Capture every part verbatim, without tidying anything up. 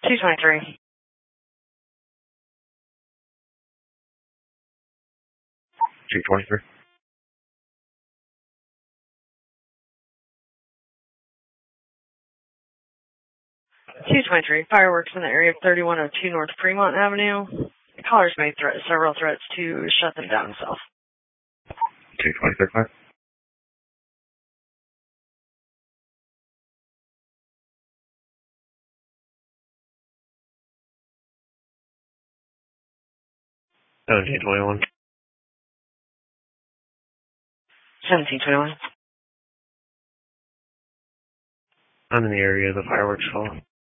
two twenty-three. two twenty-three. two twenty-three. Fireworks in the area of thirty-one oh two North Fremont Avenue. Callers made threat, several threats to shut them down himself. two twenty-three, five. seventeen twenty-one. seventeen twenty-one. I'm in the area of the fireworks fall.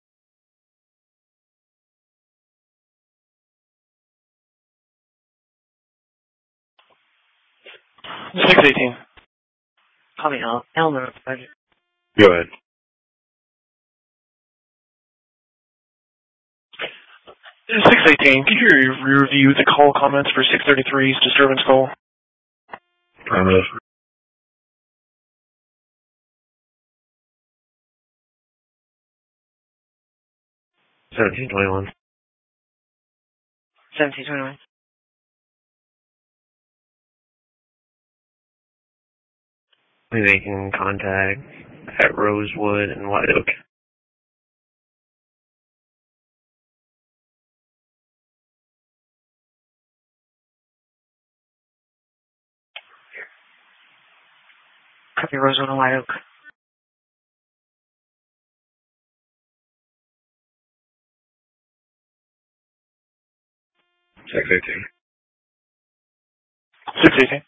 six eighteen. Call me El- Elmer. Go ahead. six eighteen, can you review the call comments for six thirty-three's disturbance call? Affirmative. seventeen twenty-one. seventeen twenty-one. We're making contact at Rosewood and White Oak. Copy Rosewood and White Oak. six eighteen. six eighteen.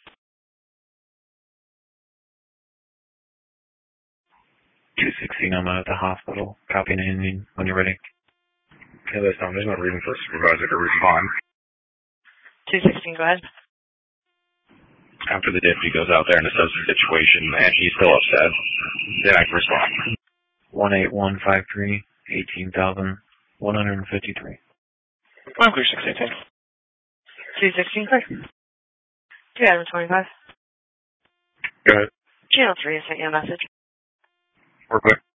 two sixteen, I'm at the hospital. Copy and ending when you're ready. Okay, this time there's no reason for a supervisor to respond. two sixteen, go ahead. After the deputy goes out there and assesses the situation and he's still upset, then I can respond. one eight one five three, eighteen thousand one hundred fifty-three. I'm clear, six eighteen. two sixteen, clear. two Adam twenty-five. Go ahead. Channel three, I sent you a message. We're clear.